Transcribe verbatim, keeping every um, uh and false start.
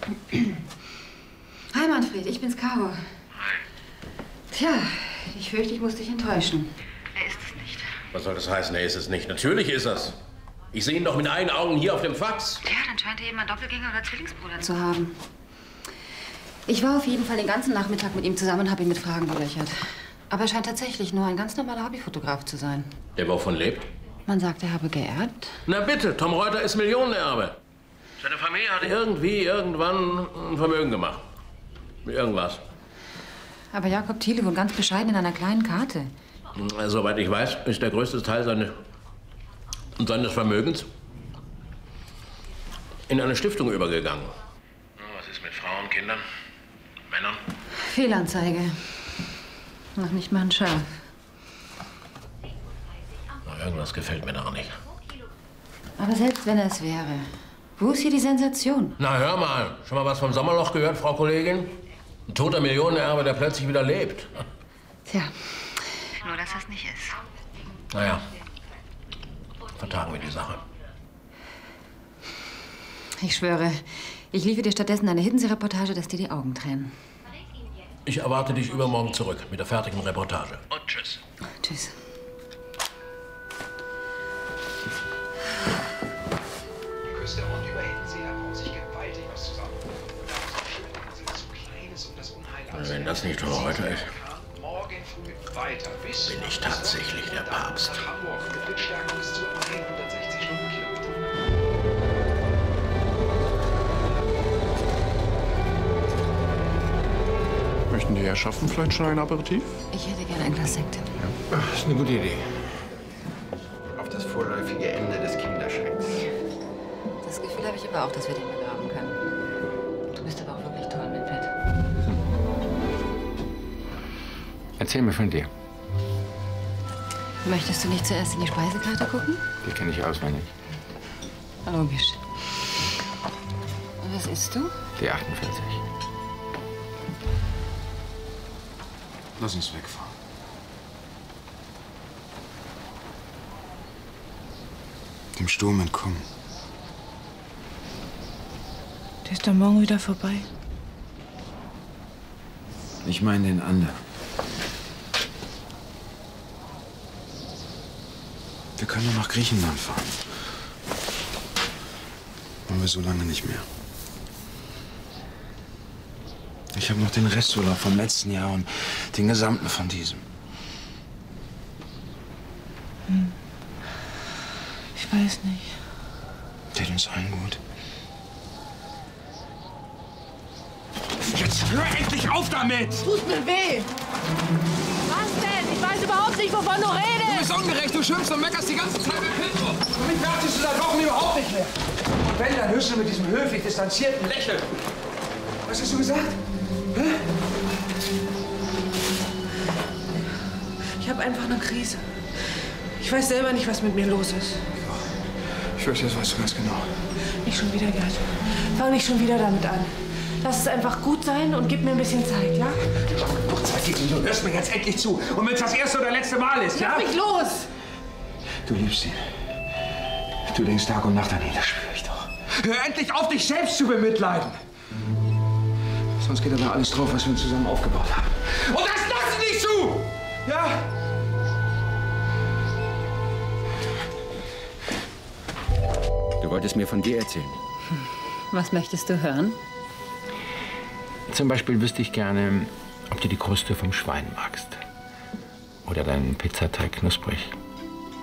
Hi Manfred, ich bin's, Caro. Hi. Tja, ich fürchte, ich muss dich enttäuschen. Er ist es nicht. Was soll das heißen, er ist es nicht? Natürlich ist er's. Ich sehe ihn doch mit einen Augen hier auf dem Fax. Tja, dann scheint er eben einen Doppelgänger oder Zwillingsbruder zu haben. Ich war auf jeden Fall den ganzen Nachmittag mit ihm zusammen und habe ihn mit Fragen gelöchert. Aber er scheint tatsächlich nur ein ganz normaler Hobbyfotograf zu sein. Der wovon lebt? Man sagt, er habe geerbt. Na bitte, Tom Reuter ist Millionenerbe. Seine Familie hat irgendwie irgendwann ein Vermögen gemacht. Irgendwas. Aber Jakob Thiele wohnt ganz bescheiden in einer kleinen Karte. Soweit ich weiß, ist der größte Teil seines, seines Vermögens in eine Stiftung übergegangen. Was ist mit Frauen, Kindern, Männern? Fehlanzeige. Noch nicht mal ein Schaf. Na, irgendwas gefällt mir daran nicht. Aber selbst wenn er es wäre, wo ist hier die Sensation? Na, hör mal. Schon mal was vom Sommerloch gehört, Frau Kollegin? Ein toter Millionenerbe, der plötzlich wieder lebt. Tja. Nur, dass das nicht ist. Naja, vertagen wir die Sache. Ich schwöre, ich liefere dir stattdessen eine Hiddensee-Reportage, dass dir die Augen tränen. Ich erwarte dich übermorgen zurück mit der fertigen Reportage. Und tschüss. Tschüss. Die Küste rund über Hiddensee hat sich gewaltig was zusammen. Zu klein ist, um das Unheil Na, wenn das nicht Tom Reuter ist, morgen früh weiter bis bin ich tatsächlich der Papst. nach Hamburg mit Windstärken bis zu hundertsechzig Stundenkilometer. Möchten die Herrschaften vielleicht schon ein Aperitif? Ich hätte gerne ein Glas Sekt. Ja. Das ist eine gute Idee. Auf das vorläufige Ende des Kinderschrecks. Das Gefühl habe ich aber auch, dass wir den begraben können. Du bist aber auch wirklich toll, Manfred. Erzähl mir von dir. Möchtest du nicht zuerst in die Speisekarte gucken? Die kenne ich auswendig. Logisch. Und was isst du? Die achtundvierzig. Lass uns wegfahren. Dem Sturm entkommen. Der ist doch morgen wieder vorbei. Ich meine den anderen. Wir können nur nach Griechenland fahren. Wollen wir so lange nicht mehr. Ich habe noch den Resturlaub vom letzten Jahr und den gesamten von diesem. Hm. Ich weiß nicht. Tät uns allen gut. Jetzt hör endlich auf damit! Tut mir weh! Was denn? Ich weiß überhaupt nicht, wovon du redest! Du bist ungerecht, du schimpfst und meckerst die ganze Zeit mit Hilfe. Für mich merkst du seit Wochen überhaupt nicht mehr. Und wenn, dann hörst du mit diesem höflich distanzierten Lächeln. Was hast du gesagt? Hä? Ich habe einfach eine Krise. Ich weiß selber nicht, was mit mir los ist. Ich weiß, das weißt du ganz genau. Nicht schon wieder, Gerd. Fang nicht schon wieder damit an. Lass es einfach gut sein und gib mir ein bisschen Zeit, ja? Ich habe genug Zeit gegeben. Du hörst mir jetzt endlich zu. Und wenn es das erste oder letzte Mal ist, ja? Lass mich los! Du liebst ihn. Du denkst Tag und Nacht an ihn, das spüre ich doch. Hör endlich auf, dich selbst zu bemitleiden. Sonst geht aber alles drauf, was wir uns zusammen aufgebaut haben. Und das lass ich nicht zu! Ja? Du wolltest mir von dir erzählen. Was möchtest du hören? Zum Beispiel wüsste ich gerne, ob du die Kruste vom Schwein magst. Oder deinen Pizzateig knusprig.